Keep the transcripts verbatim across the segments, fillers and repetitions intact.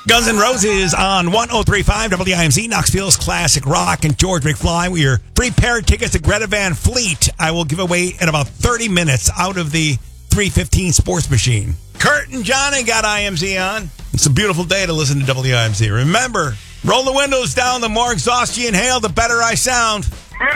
Guns N' Roses on one oh three point five W I M Z, Knoxville's classic rock, and George McFly with your free pair of tickets to Greta Van Fleet. I will give away in about thirty minutes out of the three fifteen Sports Machine. Kurt and Johnny got I M Z on. It's a beautiful day to listen to W I M Z. Remember, roll the windows down. The more exhaust you inhale, the better I sound.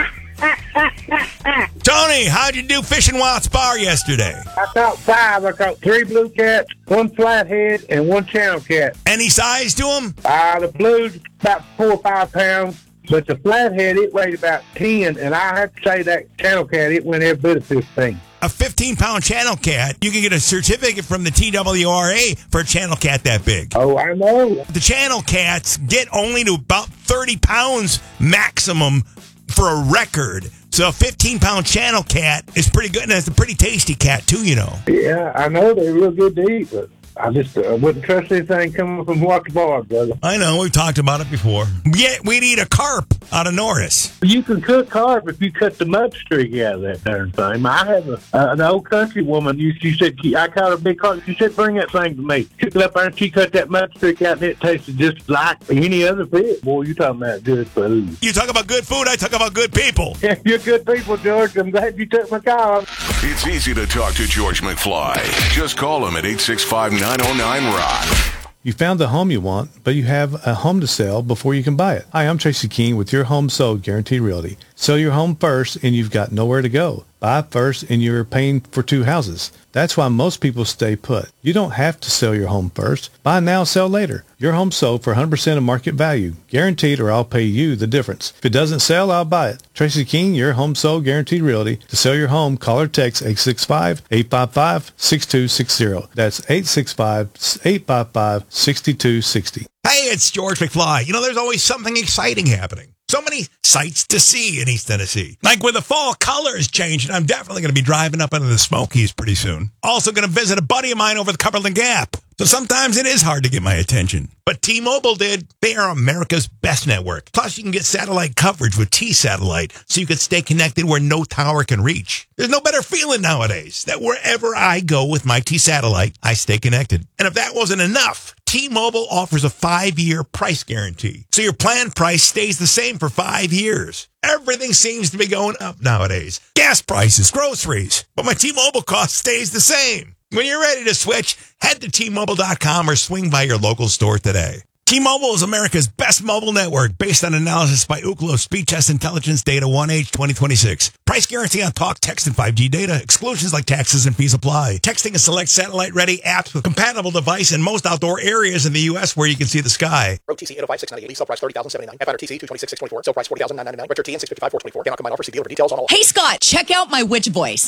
Tony, how'd you do fishing Watts Bar yesterday? I caught five. I caught three blue cats, one flathead, and one channel cat. Any size to them? Uh, the blue's about four or five pounds, but the flathead, it weighed about ten, and I have to say that channel cat, it went every bit of fifteen. A fifteen-pound channel cat, you can get a certificate from the T W R A for a channel cat that big. Oh, I know. The channel cats get only to about thirty pounds maximum for a record. So a fifteen-pound channel cat is pretty good, and it's a pretty tasty cat, too, you know. Yeah, I know. They're real good to eat, but I just uh, wouldn't trust anything coming from Watts Bar, brother. I know. We've talked about it before. Yeah, we'd eat a carp out of Norris. You can cook carp if you cut the mud streak out of that darn thing. I have a, uh, an old country woman, you, she said, I caught a big carp. She said, bring that thing to me. She took it up there and she cut that mud streak out, and it tasted just like any other fish. Boy, you talking about good food. You talk about good food, I talk about good people. Yeah, you're good people, George. I'm glad you took my call. It's easy to talk to George McFly. Just call him at eight six five, nine oh nine, R O C. You found the home you want, but you have a home to sell before you can buy it. Hi, I'm Tracy King with Your Home Sold Guaranteed Realty. Sell your home first and you've got nowhere to go. Buy first and you're paying for two houses. That's why most people stay put. You don't have to sell your home first. Buy now, sell later. Your home sold for one hundred percent of market value. Guaranteed, or I'll pay you the difference. If it doesn't sell, I'll buy it. Tracy King, Your Home Sold Guaranteed Realty. To sell your home, call or text eight six five, eight five five, six two six zero. That's eight six five, eight five five, six two six zero. Hey, it's George McFly. You know, there's always something exciting happening. So many sights to see in East Tennessee. Like with the fall colors changing, I'm definitely going to be driving up into the Smokies pretty soon. Also going to visit a buddy of mine over the Cumberland Gap. So sometimes it is hard to get my attention. But T-Mobile did. They are America's best network. Plus, you can get satellite coverage with T-Satellite, so you can stay connected where no tower can reach. There's no better feeling nowadays that wherever I go with my T-Satellite, I stay connected. And if that wasn't enough, T-Mobile offers a five-year price guarantee. So your plan price stays the same for five years. Everything seems to be going up nowadays. Gas prices, groceries. But my T-Mobile cost stays the same. When you're ready to switch, head to T Mobile dot com or swing by your local store today. T-Mobile is America's best mobile network based on analysis by Ookla Speed Test Intelligence Data one H twenty twenty-six. Price guarantee on talk, text, and five G data. Exclusions like taxes and fees apply. Texting and select satellite-ready apps with compatible device in most outdoor areas in the U S where you can see the sky. Pro T C eight oh five, six ninety-eight, sell price thirty thousand seventy-nine. F I R T C two twenty-six, six twenty-four, sell price forty thousand nine ninety-nine. Retro T N six fifty-five, four twenty-four. Cannot combine offer. See dealer for details on all. Hey, Scott, check out my witch voice.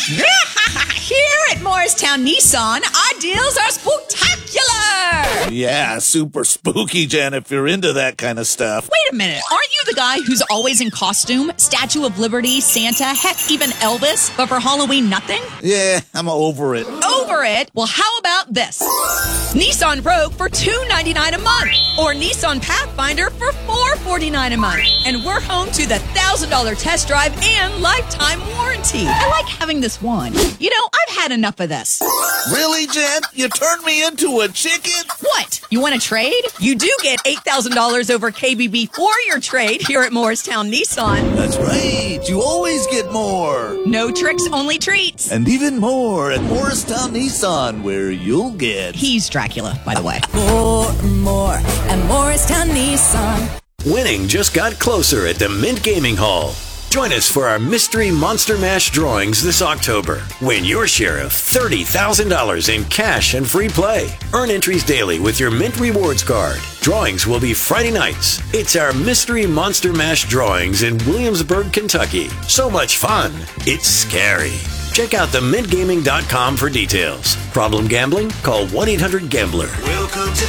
Here at Morristown Nissan, our deals are spooktacular. Yeah, super spooky, Jen, if you're into that kind of stuff. Wait a minute. Aren't you the guy who's always in costume? Statue of Liberty, Santa, heck, even Elvis? But for Halloween, nothing? Yeah, I'm over it. Over it? Well, how about this? Nissan Rogue for two hundred ninety-nine dollars a month. Or Nissan Pathfinder for four hundred forty-nine dollars a month. And we're home to the one thousand dollars test drive and lifetime warranty. I like having this one. You know, I've had enough of this. Really, Jen? You turned me into a chicken? What? You want to trade? You do get eight thousand dollars over K B B for your trade here at Morristown Nissan. That's right. You always get more. No tricks, only treats. And even more at Morristown Nissan, where you'll get... He's Dracula, by the way. More and more at Morristown Nissan. Winning just got closer at the Mint Gaming Hall. Join us for our Mystery Monster Mash drawings this October. Win your share of thirty thousand dollars in cash and free play. Earn entries daily with your Mint Rewards card. Drawings will be Friday nights. It's our Mystery Monster Mash drawings in Williamsburg, Kentucky. So much fun, it's scary. Check out the mint gaming dot com for details. Problem gambling? Call one eight hundred gambler. Welcome to